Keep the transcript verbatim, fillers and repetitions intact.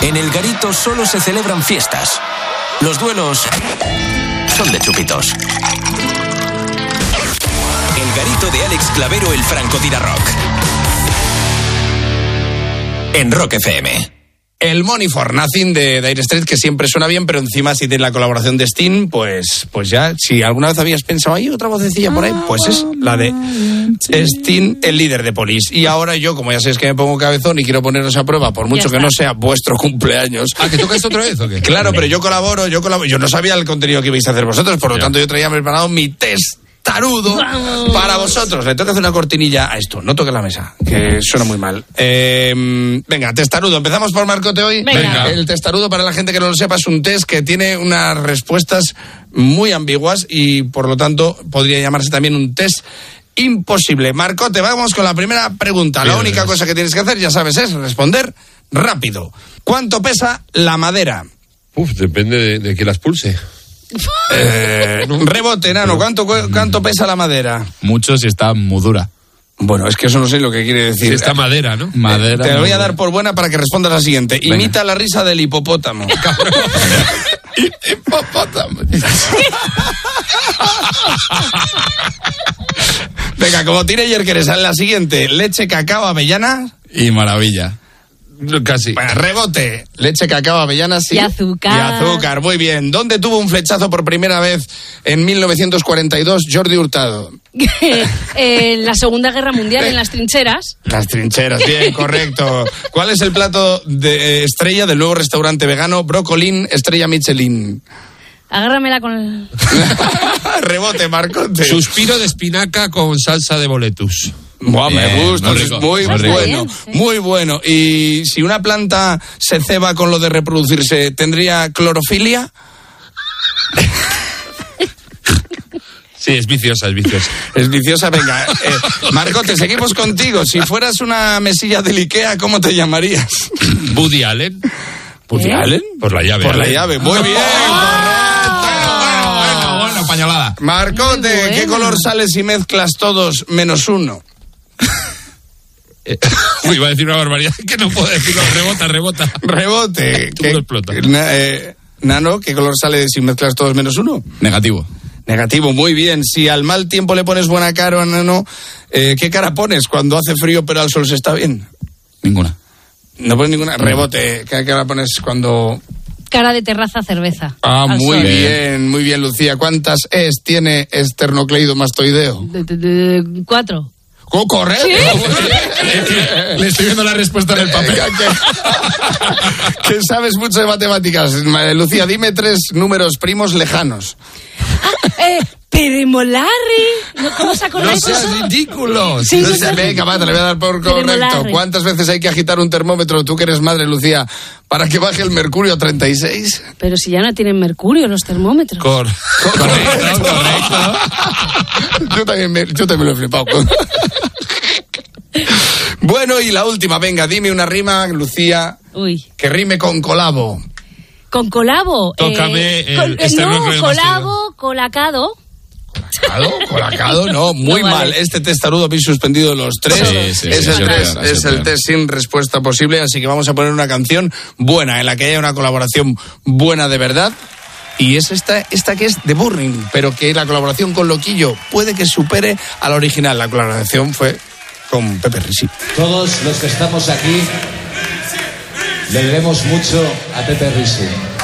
En El Garito solo se celebran fiestas. Los duelos son de chupitos. El Garito de Alex Clavero, el francotirador. En Rock F M. El Money for Nothing de Dire Straits, que siempre suena bien, pero encima si tiene la colaboración de Sting, pues, pues ya, si alguna vez habías pensado, hay otra vocecilla por ahí, pues es la de Sting, el líder de Police. Y ahora yo, como ya sabéis que me pongo cabezón y quiero poneros a prueba, por mucho que no sea vuestro cumpleaños. ¿Ah, que tocas otra vez o qué? Claro, pero yo colaboro, yo colaboro, yo no sabía el contenido que ibais a hacer vosotros, por lo ya. tanto yo traía preparado mi test tarudo Vamos. Para vosotros. Le toca hacer una cortinilla a esto. No toques la mesa, que suena muy mal. Eh, venga, testarudo. Empezamos por Marcote hoy. Venga. El testarudo, para la gente que no lo sepa, es un test que tiene unas respuestas muy ambiguas y, por lo tanto, podría llamarse también un test imposible. Marcote, vamos con la primera pregunta. La Bien, única bien. cosa que tienes que hacer, ya sabes, es responder rápido. ¿Cuánto pesa la madera? Uf, depende de, de que las pulse. Eh, rebote, Nano. ¿Cuánto, ¿Cuánto pesa la madera? Mucho si está muy dura. Bueno, es que eso no sé lo que quiere decir. Si está madera, ¿no? Madera. Te la voy a madera. dar por buena para que respondas la siguiente. Venga. Imita la risa del hipopótamo. Hipopótamo. Venga, como teenager que eres, la siguiente. Leche, cacao, avellana. Y maravilla. Casi. Bueno, rebote. Leche, cacao, avellana, sí. Y azúcar. Y azúcar, muy bien. ¿Dónde tuvo un flechazo por primera vez en mil novecientos cuarenta y dos Jordi Hurtado? En la Segunda Guerra Mundial, en las trincheras. Las trincheras, bien, correcto. ¿Cuál es el plato de eh, estrella del nuevo restaurante vegano Brocolín Estrella Michelin? Agárramela con el... Rebote, Marcote. Suspiro de espinaca con salsa de boletus. Buah, me Bien, gusta, muy es rico, muy muy rico. bueno, Bien, sí. muy bueno. Y si una planta se ceba con lo de reproducirse, ¿tendría clorofilia? Sí, es viciosa, es viciosa. Es viciosa, venga. Eh, Marcote, seguimos contigo. Si fueras una mesilla del Ikea, ¿cómo te llamarías? Woody Allen. ¿Woody ¿Eh? Allen? Por la llave. Por la Allen. llave, muy bien. Bueno, bueno, bueno, pañolada. Marcote, Muy ¿qué bueno. color sale si mezclas todos menos uno? Eh, uy, iba a decir una barbaridad que no puedo decirlo. Rebota, rebota. Rebote. Tú ¿Qué- lo explotas. na- eh, Nano, ¿qué color sale si mezclas todos menos uno? Negativo. Negativo, muy bien. Si al mal tiempo le pones buena cara, Nano, eh, ¿qué cara pones cuando hace frío pero al sol se está bien? Ninguna. No pones ninguna. Rebote. ¿Qué cara pones cuando...? Cara de terraza, cerveza. Ah, Al muy sol. bien, muy bien, Lucía. ¿Cuántas es tiene esternocleidomastoideo? De- de- de- Cuatro. ¡Oh, correcto! Le estoy viendo la respuesta en el papel. Que, que sabes mucho de matemáticas. Ma- Lucía, dime tres números primos lejanos. Eh, Peremolarri. ¿No- ¿Cómo se No acordáis seas eso? ridículo. Sí, No no sé, sé. venga, va, te le voy a dar por correcto. Peremolarri. ¿Cuántas veces hay que agitar un termómetro, tú que eres madre, Lucía, para que baje el mercurio a treinta y seis? Pero si ya no tienen mercurio los termómetros. Cor. Correcto, correcto. Yo también me, yo también lo he flipado. Bueno, y la última, venga, dime una rima, Lucía, Uy. que rime con colabo. Con colabo. Tócame el col- esternocleidomastoideo. No, colabo, colacado. ¿Colacado? ¿Colacado? No, muy No, vale. mal. Este test tarudo habéis suspendido los tres. Sí, sí, es sí, el, sí, test, sí, sí, es sí, el sí. test sin respuesta posible, así que vamos a poner una canción buena, en la que haya una colaboración buena de verdad. Y es esta, esta que es de Burning, pero que la colaboración con Loquillo puede que supere a la original. La colaboración fue con Pepe Risi. Todos los que estamos aquí le debemos mucho a Pepe Risi.